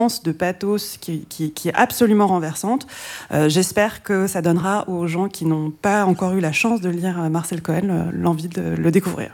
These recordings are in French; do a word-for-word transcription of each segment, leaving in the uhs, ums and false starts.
de pathos qui, qui, qui est absolument renversante. Euh, j'espère que ça donnera aux gens qui n'ont pas encore eu la chance de lire Marcel Cohen l'envie de le découvrir.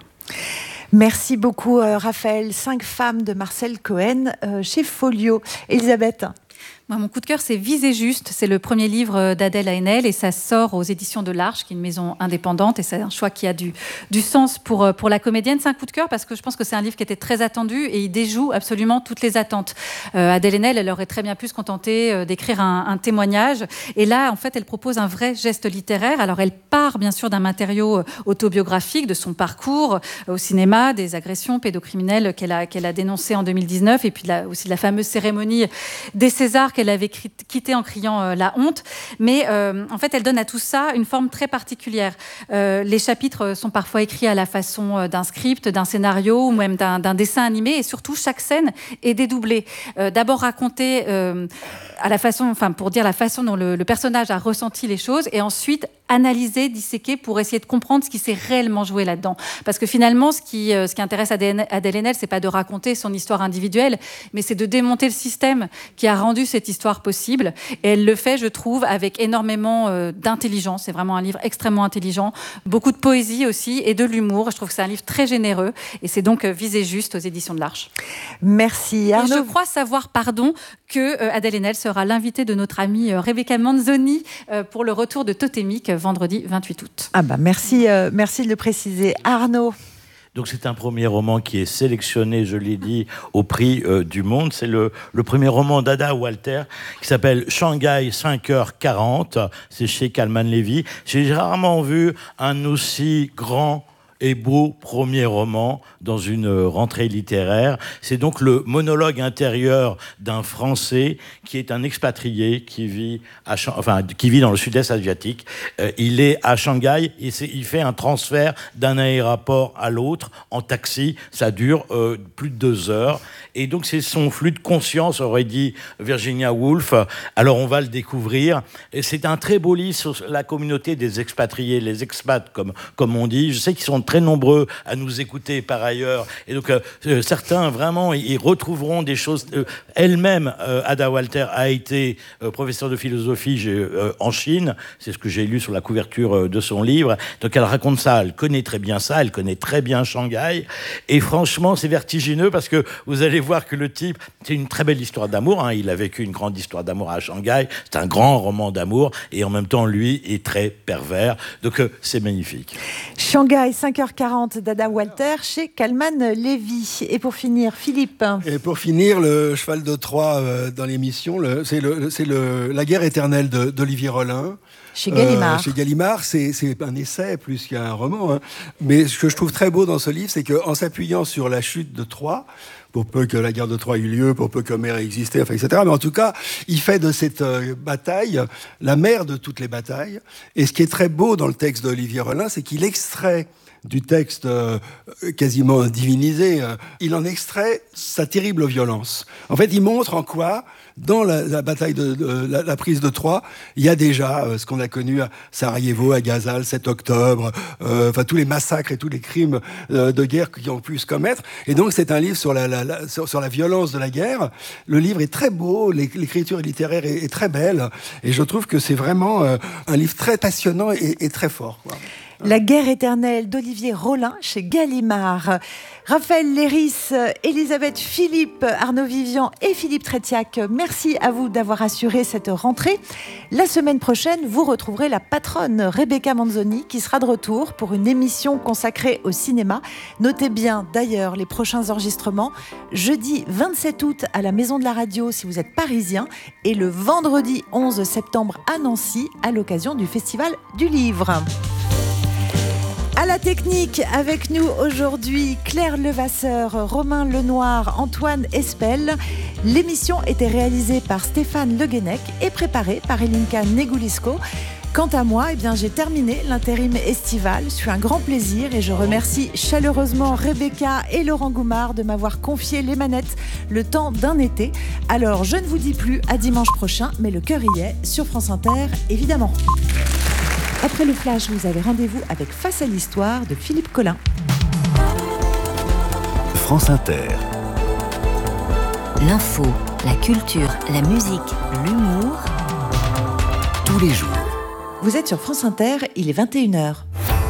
Merci beaucoup euh, Raphaël. Cinq femmes de Marcel Cohen euh, chez Folio. Elisabeth. Moi, mon coup de cœur, c'est Viser juste. C'est le premier livre d'Adèle Haenel et ça sort aux éditions de l'Arche, qui est une maison indépendante. Et c'est un choix qui a du, du sens pour, pour la comédienne. C'est un coup de cœur parce que je pense que c'est un livre qui était très attendu et il déjoue absolument toutes les attentes. Euh, Adèle Haenel, elle aurait très bien pu se contenter euh, d'écrire un, un témoignage. Et là, en fait, elle propose un vrai geste littéraire. Alors, elle part bien sûr d'un matériau autobiographique, de son parcours euh, au cinéma, des agressions pédocriminelles qu'elle a, qu'elle a dénoncées en deux mille dix-neuf et puis la, aussi de la fameuse cérémonie des Césars qu'elle avait quitté en criant euh, la honte. Mais euh, en fait, elle donne à tout ça une forme très particulière. Euh, les chapitres sont parfois écrits à la façon d'un script, d'un scénario ou même d'un, d'un dessin animé. Et surtout, chaque scène est dédoublée. Euh, d'abord racontée euh, à la façon, enfin, pour dire la façon dont le, le personnage a ressenti les choses et ensuite analyser, disséquer pour essayer de comprendre ce qui s'est réellement joué là-dedans. Parce que finalement, ce qui, euh, ce qui intéresse Adèle Haenel, c'est pas de raconter son histoire individuelle, mais c'est de démonter le système qui a rendu cette histoire possible. Et elle le fait, je trouve, avec énormément euh, d'intelligence. C'est vraiment un livre extrêmement intelligent, beaucoup de poésie aussi et de l'humour. Je trouve que c'est un livre très généreux et c'est donc euh, Viser juste aux éditions de l'Arche. Merci Arnaud. Et je crois savoir, pardon, que euh, Adèle Haenel sera l'invitée de notre amie euh, Rebecca Manzoni euh, pour le retour de Totémique vendredi vingt-huit août. Ah bah merci, euh, merci de le préciser. Arnaud. Donc c'est un premier roman qui est sélectionné, je l'ai dit, au prix euh, du Monde. C'est le, le premier roman d'Ada Walter qui s'appelle Shanghai cinq heures quarante. C'est chez Kalman Levy. J'ai rarement vu un aussi grand et beau premier roman dans une rentrée littéraire. C'est donc le monologue intérieur d'un Français qui est un expatrié qui vit, à, enfin, qui vit dans le sud-est asiatique. Euh, il est à Shanghai et c'est, il fait un transfert d'un aéroport à l'autre en taxi. Ça dure euh, plus de deux heures. Et donc c'est son flux de conscience, aurait dit Virginia Woolf. Alors on va le découvrir. Et c'est un très beau livre sur la communauté des expatriés, les expats comme, comme on dit. Je sais qu'ils sont très nombreux à nous écouter par ailleurs. Et donc, euh, certains, vraiment, ils retrouveront des choses. Euh, elle-même, euh, Ada Walter, a été euh, professeure de philosophie euh, en Chine. C'est ce que j'ai lu sur la couverture euh, de son livre. Donc, elle raconte ça. Elle connaît très bien ça. Elle connaît très bien Shanghai. Et franchement, c'est vertigineux parce que vous allez voir que le type, c'est une très belle histoire d'amour. Hein. Il a vécu une grande histoire d'amour à Shanghai. C'est un grand roman d'amour. Et en même temps, lui est très pervers. Donc, euh, c'est magnifique. Shanghai, cinq heures quarante d'Ada Walter chez Kalman Levy. Et pour finir, Philippe. Et pour finir, le cheval de Troie euh, dans l'émission, le, c'est, le, c'est le, La guerre éternelle de, d'Olivier Rollin. Chez Gallimard. Euh, chez Gallimard, c'est, c'est un essai plus qu'un roman. Hein. Mais ce que je trouve très beau dans ce livre, c'est qu'en s'appuyant sur la chute de Troie, pour peu que la guerre de Troie ait eu lieu, pour peu qu'Homère ait existé, enfin, et cetera. Mais en tout cas, il fait de cette euh, bataille la mère de toutes les batailles. Et ce qui est très beau dans le texte d'Olivier Rollin, c'est qu'il extrait du texte euh, quasiment divinisé, euh, il en extrait sa terrible violence. En fait, il montre en quoi, dans la, la bataille de, de la, la prise de Troie, il y a déjà euh, ce qu'on a connu à Sarajevo, à Gazal, sept octobre, euh, enfin tous les massacres et tous les crimes euh, de guerre qui ont pu se commettre. Et donc, c'est un livre sur la, la, la, sur, sur la violence de la guerre. Le livre est très beau, l'écriture littéraire est, est très belle, et je trouve que c'est vraiment euh, un livre très passionnant et, et très fort, quoi. La guerre éternelle d'Olivier Rollin chez Gallimard. Raphaël Léris, Elisabeth Philippe, Arnaud Vivian et Philippe Trétiac, merci à vous d'avoir assuré cette rentrée. La semaine prochaine, vous retrouverez la patronne Rebecca Manzoni qui sera de retour pour une émission consacrée au cinéma. Notez bien d'ailleurs les prochains enregistrements. Jeudi vingt-sept août à la Maison de la Radio si vous êtes parisien et le vendredi onze septembre à Nancy à l'occasion du Festival du Livre. À la technique, avec nous aujourd'hui, Claire Levasseur, Romain Lenoir, Antoine Espel. L'émission était réalisée par Stéphane Le Guenec et préparée par Elinka Negoulisco. Quant à moi, eh bien, j'ai terminé l'intérim estival. Ce fut un grand plaisir et je remercie chaleureusement Rebecca et Laurent Goumard de m'avoir confié les manettes le temps d'un été. Alors, je ne vous dis plus à dimanche prochain, mais le cœur y est, sur France Inter, évidemment. Après le flash, vous avez rendez-vous avec Face à l'histoire de Philippe Collin. France Inter. L'info, la culture, la musique, l'humour. Tous les jours. Vous êtes sur France Inter, il est vingt et une heures.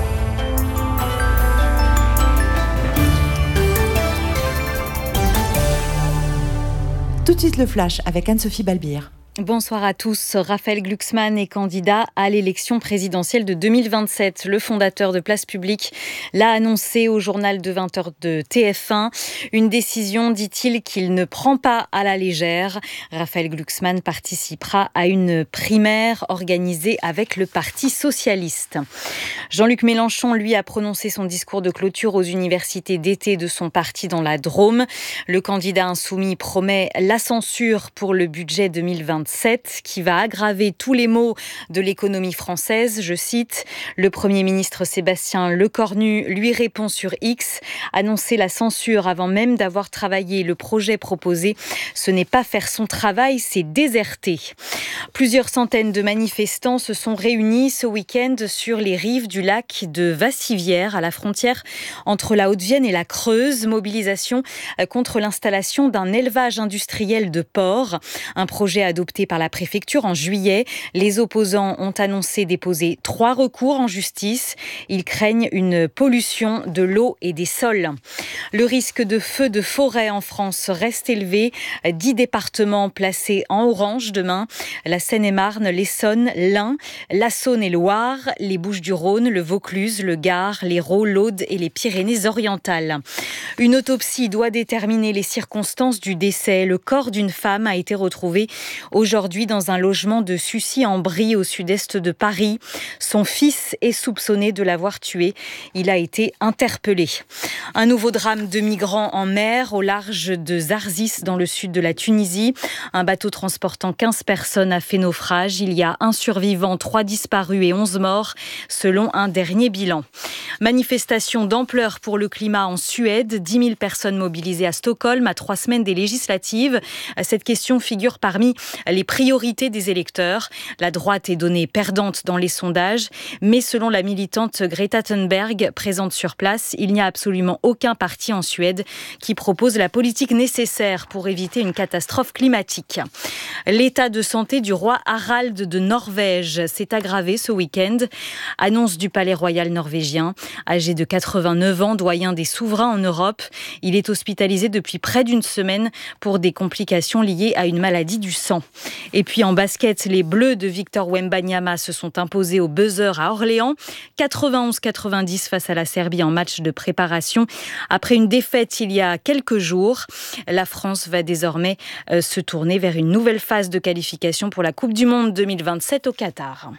Tout de suite le flash avec Anne-Sophie Balbir. Bonsoir à tous. Raphaël Glucksmann est candidat à l'élection présidentielle de deux mille vingt-sept. Le fondateur de Place Publique l'a annoncé au journal de vingt heures de T F un. Une décision, dit-il, qu'il ne prend pas à la légère. Raphaël Glucksmann participera à une primaire organisée avec le Parti socialiste. Jean-Luc Mélenchon, lui, a prononcé son discours de clôture aux universités d'été de son parti dans la Drôme. Le candidat insoumis promet la censure pour le budget deux mille vingt-sept qui va aggraver tous les maux de l'économie française. Je cite, le Premier ministre Sébastien Lecornu lui répond sur X, annoncer la censure avant même d'avoir travaillé le projet proposé, ce n'est pas faire son travail, c'est déserter. Plusieurs centaines de manifestants se sont réunis ce week-end sur les rives du lac de Vassivière, à la frontière entre la Haute-Vienne et la Creuse. Mobilisation contre l'installation d'un élevage industriel de porcs, un projet adopté par la préfecture en juillet. Les opposants ont annoncé déposer trois recours en justice. Ils craignent une pollution de l'eau et des sols. Le risque de feu de forêt en France reste élevé. Dix départements placés en orange demain. La Seine-et-Marne, l'Essonne, l'Ain, la Saône et Loire, les Bouches-du-Rhône, le Vaucluse, le Gard, l'Hérault, l'Aude et les Pyrénées-Orientales. Une autopsie doit déterminer les circonstances du décès. Le corps d'une femme a été retrouvé aujourd'hui dans un logement de Sucy-en-Brie au sud-est de Paris. Son fils est soupçonné de l'avoir tué. Il a été interpellé. Un nouveau drame de migrants en mer au large de Zarzis dans le sud de la Tunisie. Un bateau transportant quinze personnes a fait naufrage. Il y a un survivant, trois disparus et onze morts selon un dernier bilan. Manifestation d'ampleur pour le climat en Suède. dix mille personnes mobilisées à Stockholm à trois semaines des législatives. Cette question figure parmi les priorités des électeurs. La droite est donnée perdante dans les sondages, mais selon la militante Greta Thunberg, présente sur place, il n'y a absolument aucun parti en Suède qui propose la politique nécessaire pour éviter une catastrophe climatique. L'état de santé du roi Harald de Norvège s'est aggravé ce week-end. Annonce du palais royal norvégien. Âgé de quatre-vingt-neuf ans, doyen des souverains en Europe, il est hospitalisé depuis près d'une semaine pour des complications liées à une maladie du sang. Et puis en basket, les Bleus de Victor Wembanyama se sont imposés au buzzer à Orléans, quatre-vingt-onze quatre-vingt-dix face à la Serbie en match de préparation. Après une défaite il y a quelques jours, la France va désormais euh, se tourner vers une nouvelle phase de qualification pour la Coupe du Monde deux mille vingt-sept au Qatar.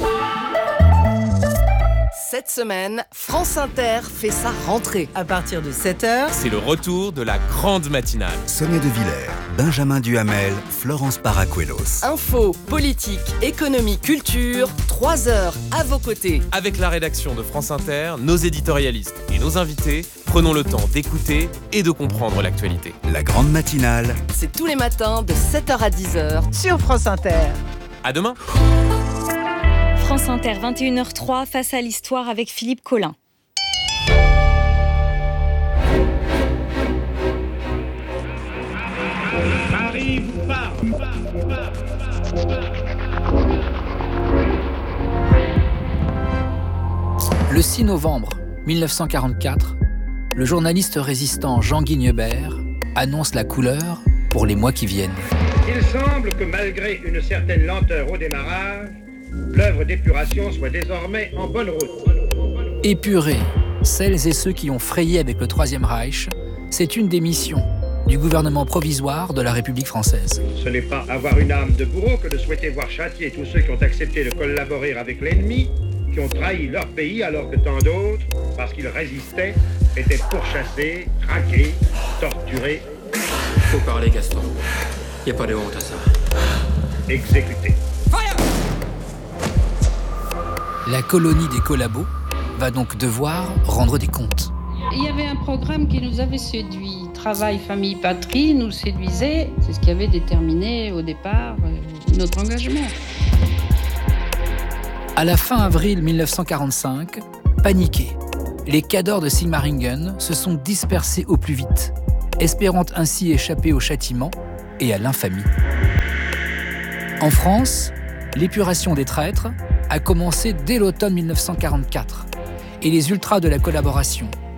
Cette semaine, France Inter fait sa rentrée. À partir de sept heures, c'est le retour de la grande matinale. Sonia De Villers, Benjamin Duhamel, Florence Paracuelos. Info, politique, économie, culture, trois heures à vos côtés. Avec la rédaction de France Inter, nos éditorialistes et nos invités, prenons le temps d'écouter et de comprendre l'actualité. La grande matinale, c'est tous les matins de sept heures à dix heures sur France Inter. À demain. France Inter, vingt et une heures trois, face à l'histoire avec Philippe Collin. Paris part, part, part, part. Le six novembre mille neuf cent quarante-quatre, le journaliste résistant Jean Guignebert annonce la couleur pour les mois qui viennent. Il semble que malgré une certaine lenteur au démarrage, l'œuvre d'épuration soit désormais en bonne route. Épurer celles et ceux qui ont frayé avec le Troisième Reich, c'est une des missions du gouvernement provisoire de la République française. Ce n'est pas avoir une âme de bourreau que de souhaiter voir châtier tous ceux qui ont accepté de collaborer avec l'ennemi, qui ont trahi leur pays alors que tant d'autres, parce qu'ils résistaient, étaient pourchassés, traqués, torturés. Faut parler, Gaston. Y a pas de honte à ça. Exécutés. La colonie des collabos va donc devoir rendre des comptes. Il y avait un programme qui nous avait séduit. Travail, famille, patrie nous séduisait. C'est ce qui avait déterminé au départ notre engagement. À la fin avril mille neuf cent quarante-cinq, paniqués, les cadors de Sigmaringen se sont dispersés au plus vite, espérant ainsi échapper au châtiment et à l'infamie. En France, l'épuration des traîtres a commencé dès l'automne mille neuf cent quarante-quatre et les ultras de la collaboration,